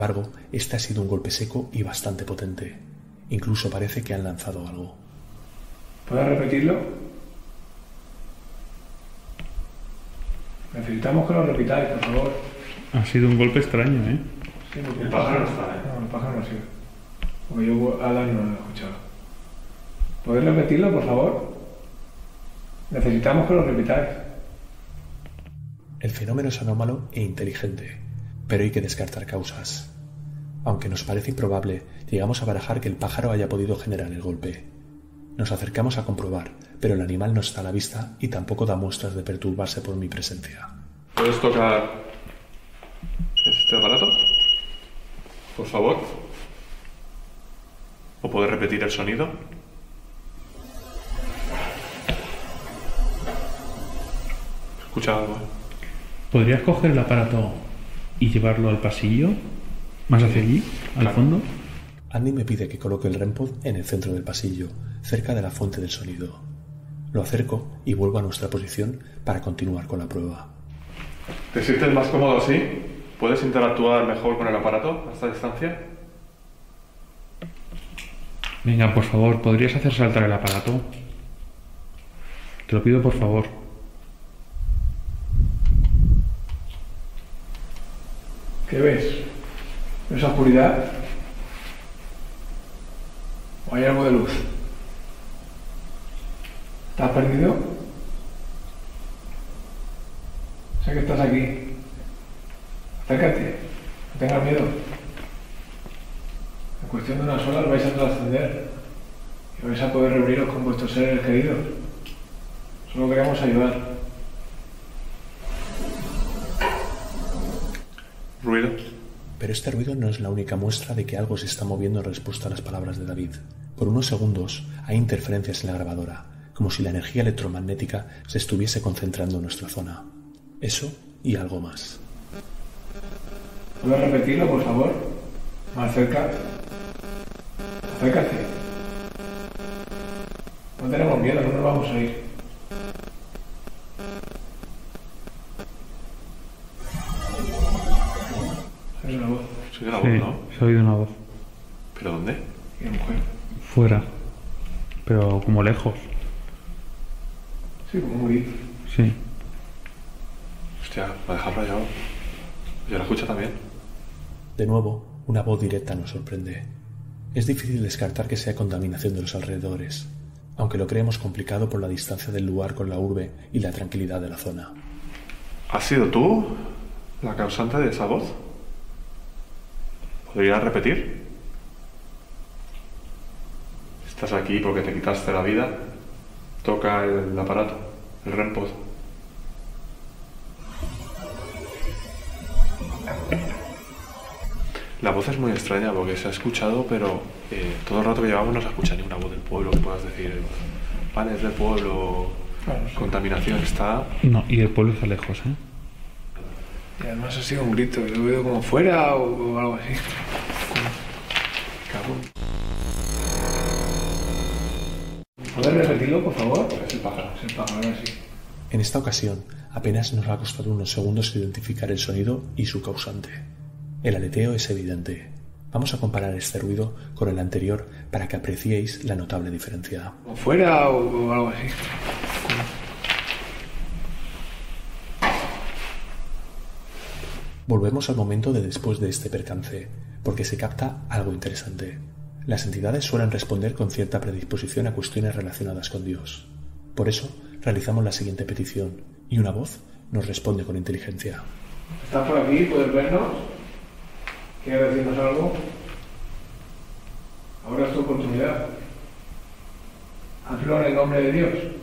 embargo, este ha sido un golpe seco y bastante potente. Incluso parece que han lanzado algo. ¿Puedes repetirlo? Necesitamos que lo repitáis, por favor. Ha sido un golpe extraño, ¿eh? Sí, porque El pájaro no está, ¿eh? No, el pájaro no ha sido. Porque yo a Dani no lo he escuchado. ¿Podéis repetirlo, por favor? Necesitamos que lo repitáis. El fenómeno es anómalo e inteligente, pero hay que descartar causas. Aunque nos parece improbable, llegamos a barajar que el pájaro haya podido generar el golpe. Nos acercamos a comprobar, pero el animal no está a la vista y tampoco da muestras de perturbarse por mi presencia. ¿Puedes tocar este aparato? Por favor. ¿O puedes repetir el sonido? ¿Escucha algo? ¿Podrías coger el aparato y llevarlo al pasillo? ¿Más hacia allí? ¿Al Claro. fondo? Andy me pide que coloque el REM-pod en el centro del pasillo, cerca de la fuente del sonido. Lo acerco y vuelvo a nuestra posición para continuar con la prueba. ¿Te sientes más cómodo así? ¿Puedes interactuar mejor con el aparato a esta distancia? Venga, por favor, ¿podrías hacer saltar el aparato? Te lo pido, por favor. ¿Qué ves? ¿Ves oscuridad? ¿O hay algo de luz? ¿Estás perdido? Sé que estás aquí. Acércate. No tengas miedo. En cuestión de unas horas vais a trascender y vais a poder reuniros con vuestros seres queridos. Solo queremos ayudar. ¿Ruido? Pero este ruido no es la única muestra de que algo se está moviendo en respuesta a las palabras de David. Por unos segundos hay interferencias en la grabadora, como si la energía electromagnética se estuviese concentrando en nuestra zona. Eso y algo más. ¿Puedes repetirlo, por favor? Más cerca. Acércate. No tenemos miedo, no nos vamos a ir. Es una voz. Soy una voz, Sí, ¿no? se ha oído una voz. ¿Pero dónde? Y una mujer. Fuera. Pero como lejos. Sí, como un grito. Sí. Hostia, me ha dejado rayado. ¿Yo la escucho también? De nuevo, una voz directa nos sorprende. Es difícil descartar que sea contaminación de los alrededores, aunque lo creemos complicado por la distancia del lugar con la urbe y la tranquilidad de la zona. ¿Has sido tú la causante de esa voz? ¿Podrías repetir? ¿Estás aquí porque te quitaste la vida? Toca el aparato, el REM-pod. La voz es muy extraña porque se ha escuchado, pero todo el rato que llevamos no se escucha ninguna voz del pueblo que puedas decir. Panes del pueblo, Claro, sí. contaminación está... No, y el pueblo está lejos, ¿eh? Y además ha sido un grito. Lo he oído como fuera o algo así. Cago. ¿Puedes repetirlo, por favor? Es el pájaro. Es el pájaro, ahora sí. En esta ocasión, apenas nos ha costado unos segundos identificar el sonido y su causante. El aleteo es evidente. Vamos a comparar este ruido con el anterior para que apreciéis la notable diferencia. Como fuera o algo así. Volvemos al momento de después de este percance, porque se capta algo interesante. Las entidades suelen responder con cierta predisposición a cuestiones relacionadas con Dios. Por eso, realizamos la siguiente petición, y una voz nos responde con inteligencia. ¿Estás por aquí? ¿Puedes vernos? ¿Quieres decirnos algo? Ahora es tu oportunidad. Hazlo en el nombre de Dios.